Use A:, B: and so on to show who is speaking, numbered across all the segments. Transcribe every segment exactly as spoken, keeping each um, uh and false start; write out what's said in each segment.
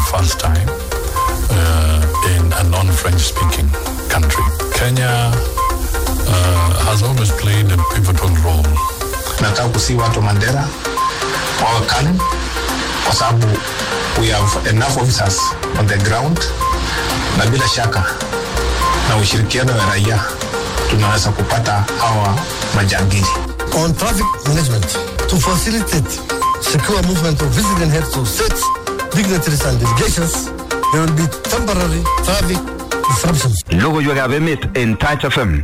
A: first time uh, in a non-French speaking country. Kenya uh, has always played a pivotal role.
B: Nataka kusi watu Mandera wawe calm kwa sababu we have enough officers on the ground, na bila shaka na ushirikiano wa raia tunaweza kupata hawa majangili.
C: On traffic management, to facilitate secure movement of visiting heads of states, dignitaries and delegations, there will be temporary traffic disruptions.
D: Logo yo gabe mit in Touch F M.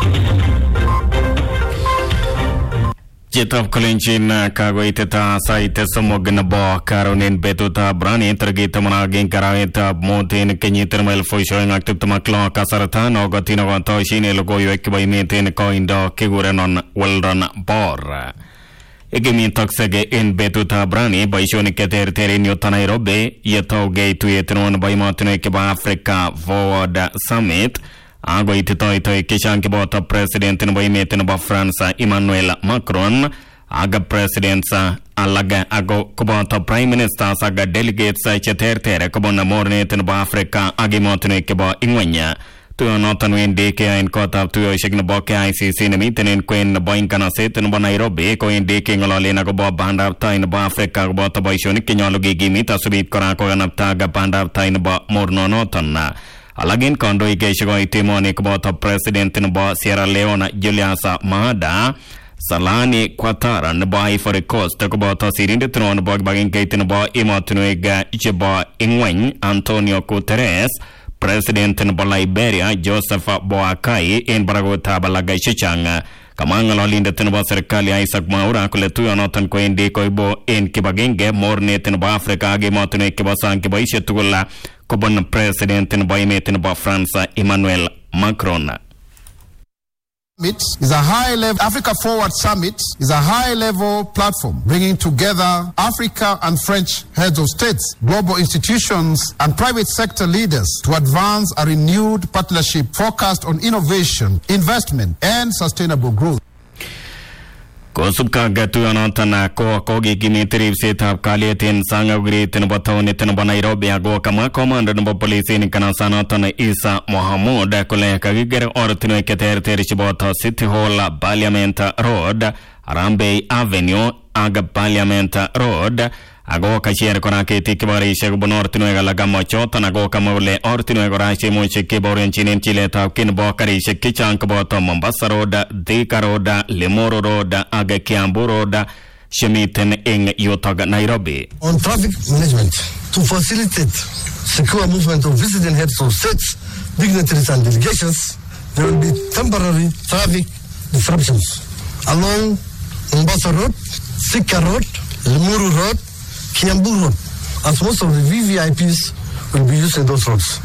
E: Jetop Kolinchina Kagoiteta Saite Somognabo Karonin Betuta Brani Tergita Managin Karaweta Motin Kenny Termal for showing active Maclo Casaratan or Gotino Toshine Logo Ekibai Metin Coindo Kigurenon Weldon Bor. Egimi Toxege in Betuta Brani by showing Keter Terin Yotanairobe, Yeto Gate to Yeton by Martin Keba Africa Forward Summit. Ago ititoy toy kishanki bota president in boy metin ba France Emmanuel Macron aga president sa alaga ago kubota prime minister saga delegates sa chetertere kubona morne tin ba Africa agi motne keba ingwenya to notan wen dk in kota to shigna boke I C C ne metin in queen boy kana set in ba Nairobi ko in dk ngolale na go bandar ta in ba Africa bota boy shoni kinyologi gimita subit kora ko ganapta ga bandar ta in ba morno notan na Alagin kondo ikeshigo itimoni kubota president nba Sierra Leone Julius Maada Salani Quatara nba Ivory Coast kubota sirinde tron bog bagin kaitin nba imotunuega icheba ingwen Antonio Guterres president nba Liberia Joseph Boakai in Baragota balaga shichanga kamanga lolinda tinba serikali Isaac Maura kuletu anotan ko indi ko ibo in kibagenge morne tinba Africa age motune kibasang kibaishe tugula Kubon president in Boymetin ba France Emmanuel Macron.
F: Summit is a high-level Africa Forward Summit is a high-level platform bringing together Africa and French heads of states, global institutions, and private sector leaders to advance a renewed partnership focused on innovation, investment, and sustainable growth.
E: Kosubka gatu anotana ko kogi gimitrib setab kalietin sangagri tinbatauni tinba Nairobi ago kama commander nbo police ni kana sanatana Isa Mohamud kule kagigere ortino keter terishibota City Hall Parliament Road Arambe Avenue aga Parliament Road ago kachier kona kiti kibari shek bonortino egala gamocho tanago kamule ortino egorashi moche kiboren chinin chile tab kin bokari shek kichank boto Mombasa Road Thika Road Limuru Road aga Kiambu Road Shemiten ing Yotaga Nairobi.
C: On traffic management, to facilitate secure movement of visiting heads of states, dignitaries and delegations, there will be temporary traffic disruptions along Mombasa Road, Thika Road, Limuru Road, Kiambu Road, as most of the V V I Ps will be using those roads.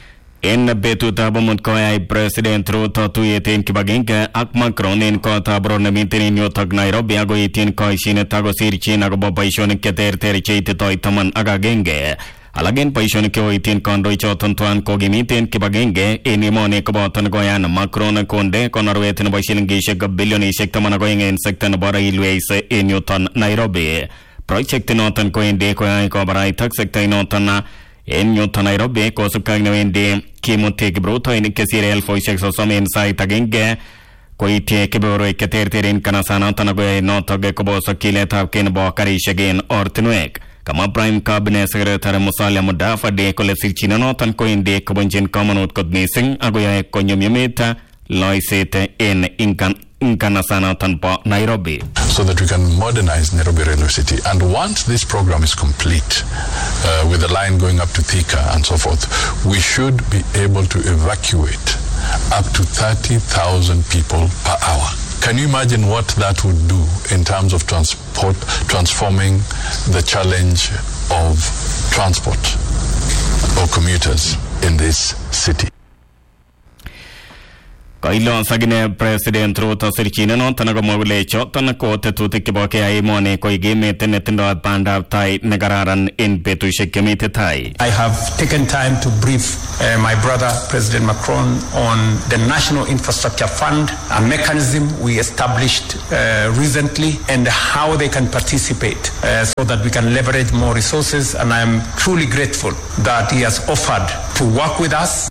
E: In Betuta Bamutkoya President Ruto Tuyetin Kibaginka Ak Macron in Kota Bronamitin in Yotag Nairobi Ago Itin Koishine Tago Sirchin Ago Paishon Keter Terchate Toy Taman Agagenge Alagin Paishon Kyo Itin Kondo Choton Tuan Kogimitin Kibagenge Inimone Kabotan Goyan Macron Konde Konarwetin Bashin Gishek billion Shektaman going in Sectan Bara Ilways in Yotan Nairobi Project Notan Koinde Koyan Kobarai Taxecta Notana in Yotan Nairobi Kosukagno Kimutik Bruto in Kesirel for Shexosam inside Tagenge Koite Kiboro Keterin Kanasana Tanago Notoge Kobosa Kileta Kinbo Karish again or Tenuek. Kama Prime Cabinet Secretary Musalia Mudafa de Kolesichina Notan Koinde Kobunjin Commonwealth Code Missing Agoya Konyumita Loisete in Incan Inkanasana Tanpa Nairobi.
A: So that we can modernize Nairobi Railway City. And once this program is complete, uh, with the line going up to Thika and so forth, we should be able to evacuate up to thirty thousand people per hour. Can you imagine what that would do in terms of transport, transforming the challenge of transport or commuters in this city?
E: Kailo sagine President Ruto Sirchina no tanago mogule chotana ko tetutik kiboke ay mone ko igime tenetindo at bandab tai negararan in petu shekemite tai.
B: I have taken time to brief uh, my brother President Macron on the National Infrastructure Fund, a mechanism we established uh, recently, and how they can participate uh, so that we can leverage more resources. And I am truly grateful that he has offered to work with us.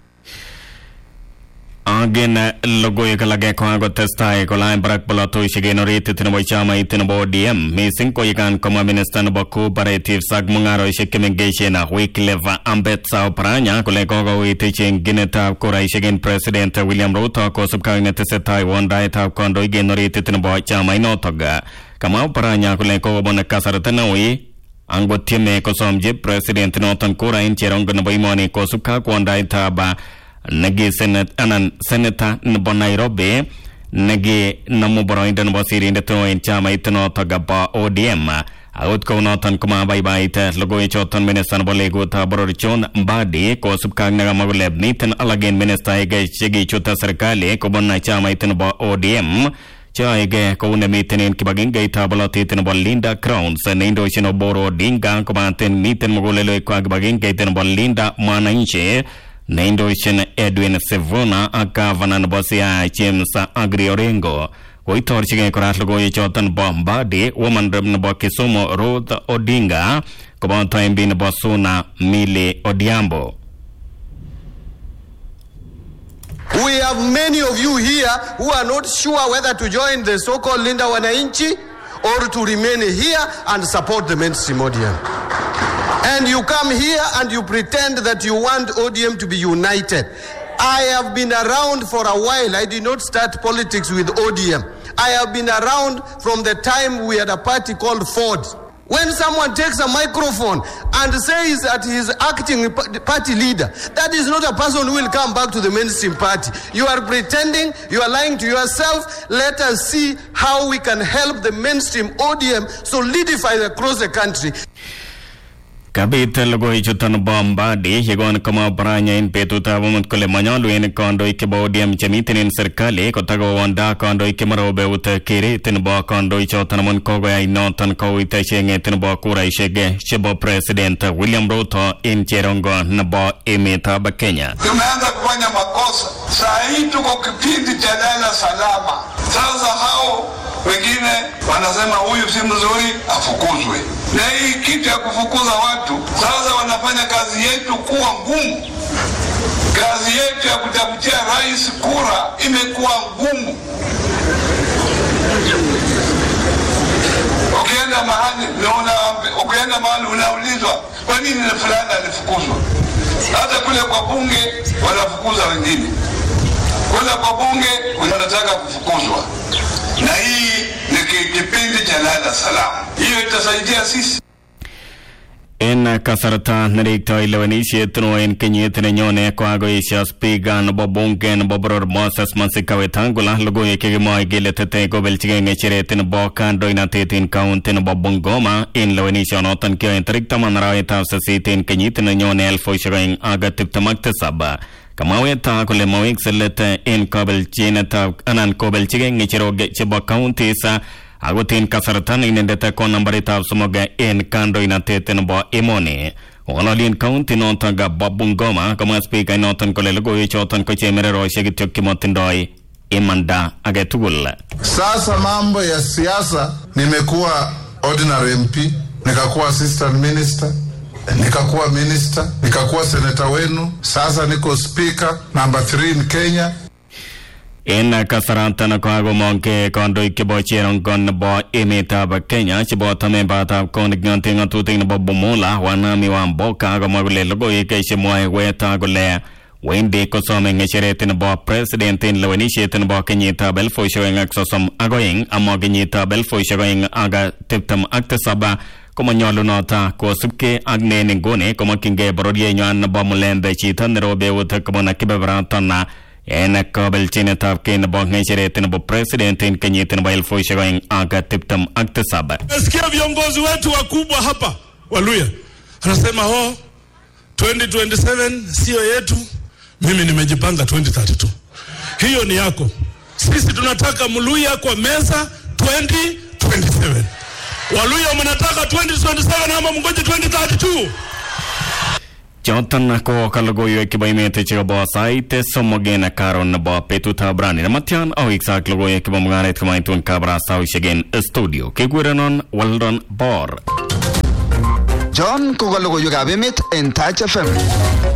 E: Again, logo yakalage ko testai ko lain barak palato shigeno rite tinabo chama itinabo D M missing ko yakan koma minister no cooperative sag mungaro shikemengation na Wycliffe Ambetsa Oparanya ko lego go itiching gineta ko raishigen President William Ruto ko subkagne tesetai wondai ta kondo igeno rite tinabo chama inotoga kama Oparanya ko lego bona kasarata wi ango time ko somje President noton ko rain cherong no boimoni ko subka ko wondai ta ba nagi senat anan senata nbo Nairobi nagi namu boroinda nbo sirinde to en chama itno tagaba O D M out ko notan kuma bye bye ta logo choton minister nbo lego ta bororchon badi ko subkang naga maguleb nitan alagen minister ege chigi chota serikali ko bonna chama itno O D M chaige ko ne miten kibagin gaita balati itno Linda Crowns nendo chino boro dinga ko manten miten mogolelo ko kibagin gaita nbo Linda Mwananchi Naindo Shen Edwin Sevona Akavana Bosia James Agri Orengo Koitor Chicken Koratlogo Chotan Bomba de Woman Remnabo Kisumo Road Odinga Koban Time Bin Bosuna Mile Odiambo.
C: We have many of you here who are not sure whether to join the so-called Linda Wananchi or to remain here and support the mainstream O D M. And you come here and you pretend that you want O D M to be united. I have been around for a while. I did not start politics with O D M. I have been around from the time we had a party called Ford. When someone takes a microphone and says that he is acting party leader, that is not a person who will come back to the mainstream party. You are pretending, you are lying to yourself. Let us see how we can help the mainstream O D M solidify across the country.
E: Kabit logo ichutan bomba de yegon kama baranya in petuta wamut kole manyalu en kondo ikebo diam chamitin in serikali kotago wanda kondo ikemaro beuta kiri tinbo kondo ichutan mon kogo ay notan ko itachenge tinbo kura ishege chebo President William Ruto in Cherongo nabo emeta ba Kenya.
G: Tumeanza kufanya makosa. Saa hii tuko kipindi cha lala salama. Sasa hao wengine wanasema huyu si mzuri afukuzwe. Na hii kitu ya kufukuza watu sasa wanafanya kazi yetu kuwa ngumu. Kazi yetu ya kutafutia rais kura imekuwa ngumu. Ukienda mahali unaona, ukienda mahali unaulizwa kwa nini fulani alifukuzwa. Hata kule kwa bunge wanafukuza wengine. Kule kwa bunge wanataka kufukuzwa. Na hii ni kipindi cha lala salama. Hiyo itasaidia sisi.
E: En kasarta narikto ilewanishi etno en kenyetene nyone ko ago isha spiga no bobonge no bobror Moses Mansikawe tangula logo yeke mo igile tete go belchige ngechere ten bokan doina tetin count no bobongoma in lewanishi onotan ke entrikta manara eta sasitin kenyetene nyone elfo shagain aga tiptamakte saba kamawe ta kole mawik selete en kabel chineta anan kobel chige ngechero chebo county sa agotin kasaratan inendete kon number ita sumoga en kando inatete no emoni Ololin county notan ga babungoma kama speaker notan kole logo ichotan ko chemere ro shegityo kimotindoi imanda agetugul.
F: Sasa mambo ya siasa, nimekuwa ordinary M P, nikakuwa assistant minister, nikakuwa minister, nikakuwa senator wenu, sasa niko speaker number three in Kenya.
E: En kasaranta na kwago monke kondo ikebo cherong kon bo emeta ba Kenya chibo tame bata kon gnante ngatuting na bobomola wanami wambo kago magule logo yeke moy weta gole wende ko some ngecherete na bo president in lawanishi na bo Kenyata belfo showing aksosom agoing amo Kenyata belfo showing aga tiptam aktasaba kuma nyolo nota ko subke agne ningone kuma kinge brodie nyan na bo mulembe chitan robe wota kuma na kibebrantana en kabel chineta ken bo ngecherete na bo president in Kenyata belfo showing aga tiptam aktasaba.
H: Nasikia viongozi wetu wakubwa hapa Waluya anasema ho twenty twenty-seven sio yetu. Mimi nimejipanga twenty thirty-two. hiyo ni yako. Sisi tunataka Mluya kwa meza twenty twenty-seven. Waluya mnataka twenty twenty-seven ama mngoje twenty thirty-two?
E: Jotan ko kalogoyo kibaimete chiga saite somogena karon ba petuta brani na matyan au exact logoyo kibamgaret kumaitun kabra sawishagen studio kegwerenon waldon bor
D: John ko kalogoyo gabemet en Touch F M.